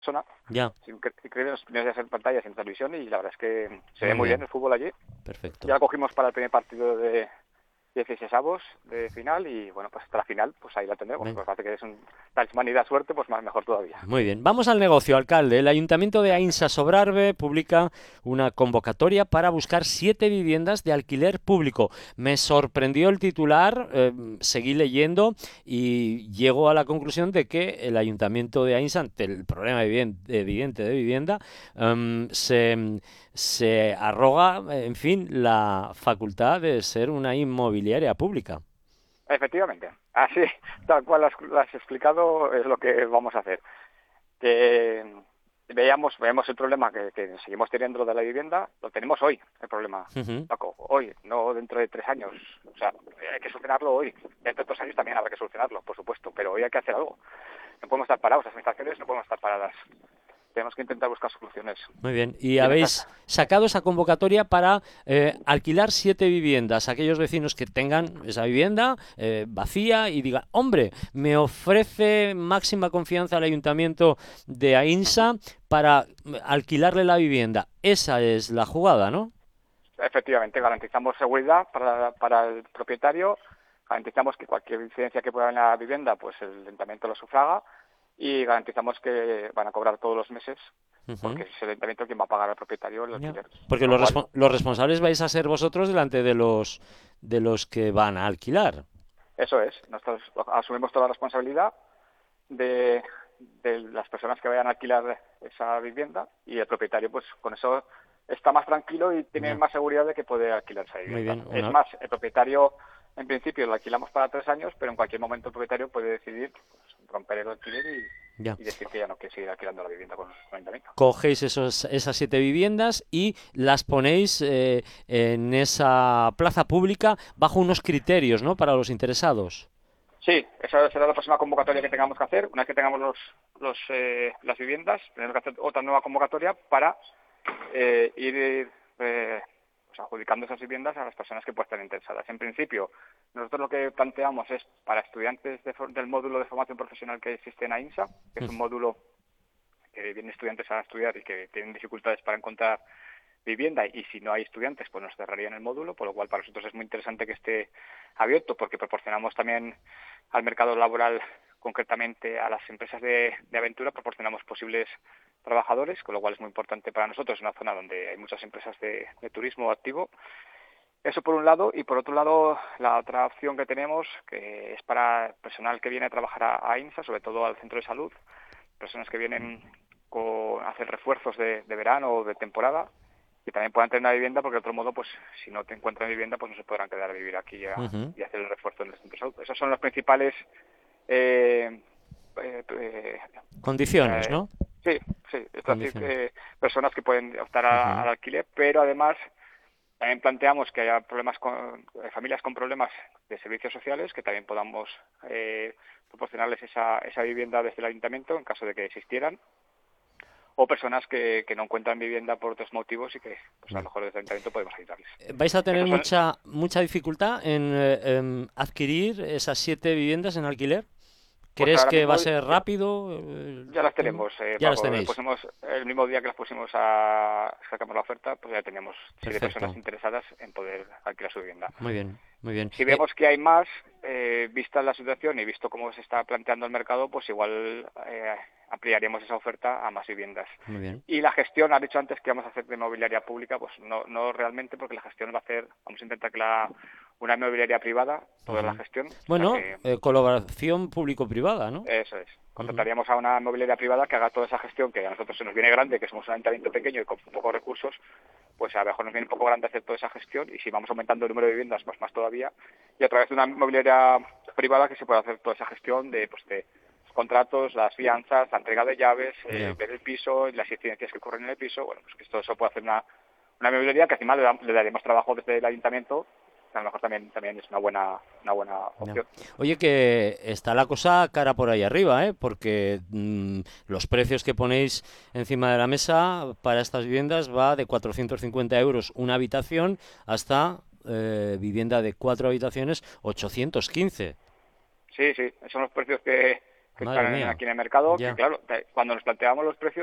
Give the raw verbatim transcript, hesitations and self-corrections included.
zona. Ya, Es incre- increíble los primeros días en pantallas en televisión y la verdad es que se ve muy muy bien bien, el fútbol allí. perfecto. Ya lo cogimos para el primer partido de dieciséis de final y bueno, pues hasta la final, pues ahí la tendremos. Venga. Pues parece que es un talismán y da suerte, pues más mejor todavía. Muy bien, vamos al negocio, alcalde. El Ayuntamiento de Ainsa Sobrarbe publica una convocatoria para buscar siete viviendas de alquiler público. Me sorprendió el titular, eh, seguí leyendo y llego a la conclusión de que el Ayuntamiento de Ainsa, ante el problema eviden- evidente de vivienda, em, se, se arroga, en fin, la facultad de ser una inmobiliaria pública. Efectivamente, así, tal cual lo has, lo has explicado, es lo que vamos a hacer. Que veamos, veamos el problema que, que seguimos teniendo lo de la vivienda, lo tenemos hoy, el problema, Ujú. Paco, hoy, no dentro de tres años. O sea, hay que solucionarlo hoy. Dentro de dos años también habrá que solucionarlo, por supuesto, pero hoy hay que hacer algo. No podemos estar parados, las administraciones no podemos estar paradas. Tenemos que intentar buscar soluciones. Muy bien. Y Y en esas, habéis sacado esa convocatoria para eh, alquilar siete viviendas a aquellos vecinos que tengan esa vivienda eh, vacía y digan, hombre, me ofrece máxima confianza al ayuntamiento de Ainsa para mm, alquilarle la vivienda. Esa es la jugada, ¿no? efectivamente, garantizamos seguridad para, para el propietario, garantizamos que cualquier incidencia que pueda haber en la vivienda, pues el ayuntamiento lo sufraga y garantizamos que van a cobrar todos los meses, Ujú. porque es el ayuntamiento quien va a pagar al propietario el Ya. alquiler. Porque Con lo los, cual, respo- los responsables vais a ser vosotros delante de los de los que van a alquilar. eso es, nosotros asumimos toda la responsabilidad de, de las personas que vayan a alquilar esa vivienda y el propietario, pues con eso está más tranquilo y tiene Ya. más seguridad de que puede alquilar esa Muy vivienda. bien. Es Una... más, el propietario, en principio, lo alquilamos para tres años, pero en cualquier momento el propietario puede decidir pues, romper el alquiler Ya. y, y decir que ya no quiere seguir alquilando la vivienda con, con el ayuntamiento. Cogéis esos, esas siete viviendas y las ponéis eh, en esa plaza pública bajo unos criterios, ¿no? Para los interesados. Sí, esa será la próxima convocatoria que tengamos que hacer. Una vez que tengamos los, los, eh, las viviendas, tenemos que hacer otra nueva convocatoria para eh, ir eh, pues adjudicando esas viviendas a las personas que puedan estar interesadas. En principio, nosotros lo que planteamos es para estudiantes de, del módulo de formación profesional que existe en AINSA, que es un módulo que vienen estudiantes a estudiar y que tienen dificultades para encontrar vivienda y si no hay estudiantes pues nos cerrarían el módulo, por lo cual para nosotros es muy interesante que esté abierto porque proporcionamos también al mercado laboral, concretamente a las empresas de, de aventura, proporcionamos posibles trabajadores, con lo cual es muy importante para nosotros, es una zona donde hay muchas empresas de, de turismo activo. Eso por un lado, y por otro lado la otra opción que tenemos, que es para personal que viene a trabajar a, a INSA, sobre todo al centro de salud, personas que vienen con, a hacer refuerzos de, de verano o de temporada, que también puedan tener una vivienda, porque de otro modo, pues si no te encuentran vivienda, pues no se podrán quedar a vivir aquí a, Ujú. y hacer el refuerzo en el centro de salud. Esas son las principales eh, eh, eh, Condiciones, eh, ¿no? sí, sí, es decir, Condiciones. eh, personas que pueden optar a- Ujú. al alquiler, pero además también planteamos que haya problemas con eh, familias con problemas de servicios sociales, que también podamos eh, proporcionarles esa, esa vivienda desde el ayuntamiento en caso de que existieran, o personas que, que no encuentran vivienda por otros motivos y que pues a lo Ya. mejor desde el ayuntamiento podemos ayudarles. ¿Vais a tener Esos son, mucha mucha dificultad en, eh, em, adquirir esas siete viviendas en alquiler? pues ¿Crees ahora que va a mismo ser ya, rápido eh, ya las todo? tenemos, eh, Ya las Paco. tenéis. Pusimos, el mismo día que las pusimos a sacamos la oferta, pues ya teníamos siete personas Perfecto. interesadas en poder alquilar su vivienda. Muy bien, muy bien. Si Eh, vemos que hay más, eh, vista la situación y visto cómo se está planteando el mercado, pues igual eh, ampliaríamos esa oferta a más viviendas. muy bien. Y la gestión, ha dicho antes que vamos a hacer de inmobiliaria pública, pues no, no realmente, porque la gestión va a hacer, vamos a intentar que la, una inmobiliaria privada, toda la Ujú. gestión, o sea Bueno, que eh, colaboración público-privada, ¿no? eso es. Ujú. Contrataríamos a una inmobiliaria privada que haga toda esa gestión, que a nosotros se nos viene grande, que somos un ayuntamiento pequeño y con pocos recursos, pues a lo mejor nos viene un poco grande hacer toda esa gestión y si vamos aumentando el número de viviendas, pues más todavía. Y a través de una inmobiliaria privada que se pueda hacer toda esa gestión de, pues, de los contratos, las fianzas, la entrega de llaves, eh, Ya. ver el piso, las incidencias que ocurren en el piso. Bueno, pues que todo eso puede hacer una, una inmobiliaria que encima le, da- le daremos trabajo desde el ayuntamiento, que a lo mejor también, también es una buena, una buena Ya. opción. Oye, que está la cosa cara por ahí arriba, ¿eh? Porque mm, los precios que ponéis encima de la mesa para estas viviendas va de cuatrocientos cincuenta euros una habitación hasta eh, vivienda de cuatro habitaciones ochocientos quince. Sí, sí, esos son los precios que, que Madre están mía. aquí en el mercado, Ya. que claro, te- cuando nos planteamos los precios